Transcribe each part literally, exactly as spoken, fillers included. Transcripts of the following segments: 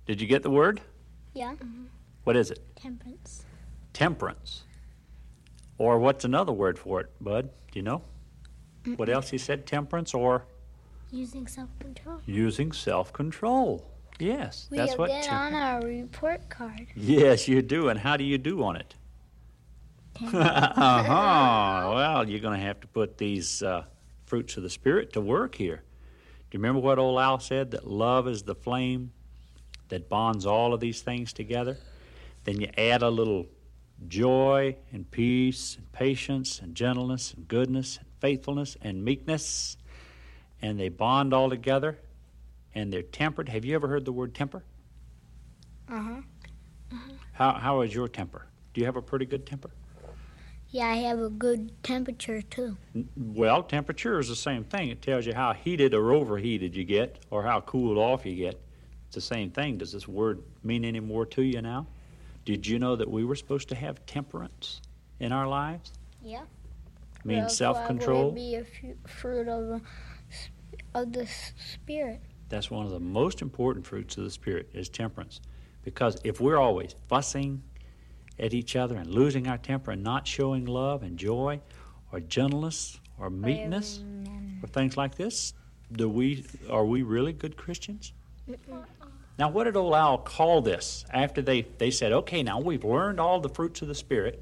Did you get the word? Yeah. Mm-hmm. What is it? Temperance. Temperance. Or what's another word for it, Bud? Do you know? Mm-mm. What else he said? Temperance or? Using self-control. Using self-control. Yes, we that's have what. that on our report card. Yes, you do. And how do you do on it? uh-huh. Well, you're going to have to put these uh, fruits of the Spirit to work here. Do you remember what old Al said? That love is the flame that bonds all of these things together. Then you add a little joy and peace and patience and gentleness and goodness and faithfulness and meekness, and they bond all together, and they're tempered. Have you ever heard the word temper? Uh-huh. Uh-huh. How how is your temper? Do you have a pretty good temper? Yeah, I have a good temperature, too. Well, temperature is the same thing. It tells you how heated or overheated you get or how cooled off you get. It's the same thing. Does this word mean any more to you now? Did you know that we were supposed to have temperance in our lives? Yeah. It means well, self-control. Would it be a fruit of the, of the Spirit? That's one of the most important fruits of the Spirit is temperance. Because if we're always fussing at each other and losing our temper and not showing love and joy or gentleness or meekness Amen. Or things like this, do we are we really good Christians? Mm-mm. Now, what did old Al call this after they, they said, okay, now we've learned all the fruits of the Spirit.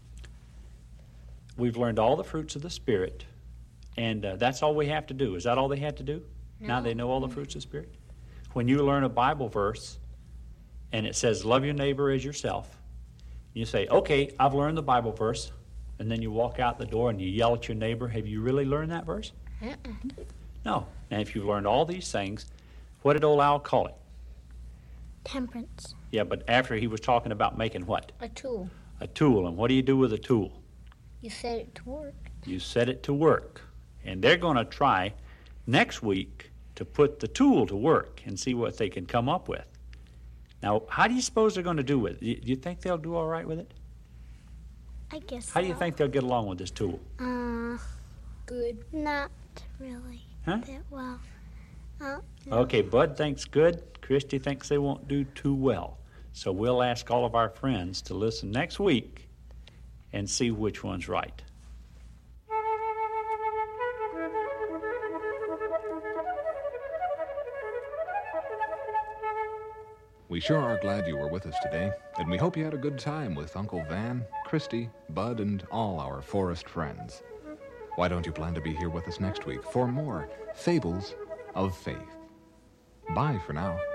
We've learned all the fruits of the Spirit, and uh, that's all we have to do. Is that all they had to do? No. Now they know all the fruits of the Spirit? When you learn a Bible verse and it says, love your neighbor as yourself, you say, okay, I've learned the Bible verse, and then you walk out the door and you yell at your neighbor, have you really learned that verse? Uh-uh. No. And if you've learned all these things, what did old Al call it? Temperance. Yeah, but after he was talking about making what? A tool. A tool. And what do you do with a tool? You set it to work. You set it to work. And they're going to try next week to put the tool to work and see what they can come up with. Now, how do you suppose they're going to do with it? Do you think they'll do all right with it? I guess How so. do you think they'll get along with this tool? Uh, good. Not really Huh? that well. Uh, no. Okay, Bud thinks good. Christy thinks they won't do too well. So we'll ask all of our friends to listen next week and see which one's right. We sure are glad you were with us today, and we hope you had a good time with Uncle Van, Christy, Bud, and all our forest friends. Why don't you plan to be here with us next week for more Fables of Faith? Bye for now.